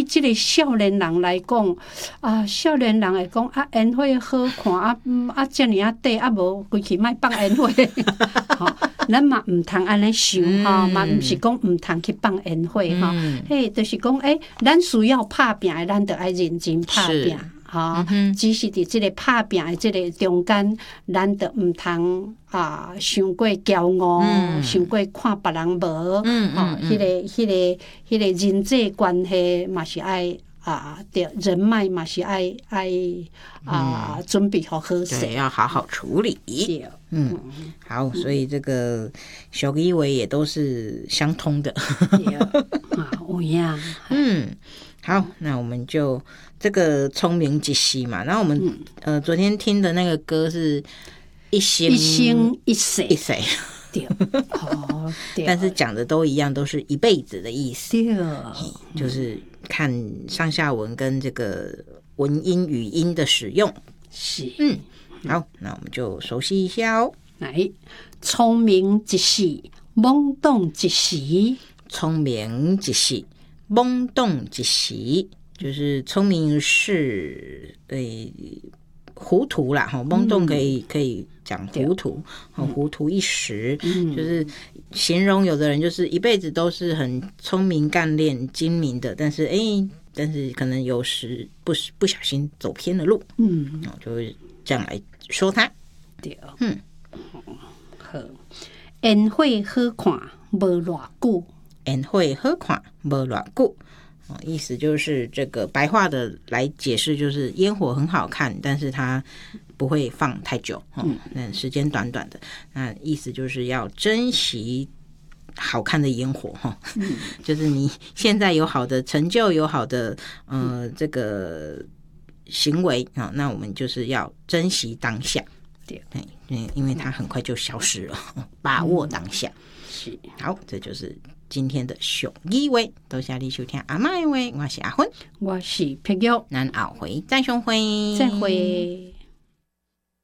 这个少年人来讲啊，少年人会讲啊，烟火好看啊，遮尔啊短啊，无规气莫放烟火。吼，咱嘛毋通安尼想吼，嘛毋是讲毋通去放烟火吼。嘿，就是讲咱需要拍拼的，咱就爱认真拍拼。只是伫即个拍拼的即个中间，咱就毋通伤过骄傲，伤过看别人无，迄个人际关系嘛是爱对人脉嘛是爱准备好好势， 对，要好好处理。好，所以这个小个意味也都是相通的。 有影。 好，那我们就这个聪明一世嘛，然后我们昨天听的那个歌是一生一世， 对， 但是讲的都一样，都是一辈子的意思， 对， 就是看上下文跟这个文音语音的使用。 是， 好，那我们就熟悉一下哦。 来，聪明一世，懵懂一时， 聪明一世。懵懂一时，就是聪明是糊涂啦，懵懂可以讲糊涂，糊涂一时，就是形容有的人就是一辈子都是很聪明干练精明的，但是可能有时不小心走偏了路，就会这样来说他。 对，好，烟火好看无偌久。 烟火好看无偌久，意思就是这个白话的来解释，就是烟火很好看，但是它不会放太久，那时间短短的。那意思就是要珍惜好看的烟火，就是你现在有好的成就，有好的这个行为啊，那我们就是要珍惜当下。对，因为它很快就消失了，把握当下。是，好，这就是今天的熊一位，多谢你收听阿嬷的话，我是阿芬， 我是碧玉， 咱后回再相会， 再会。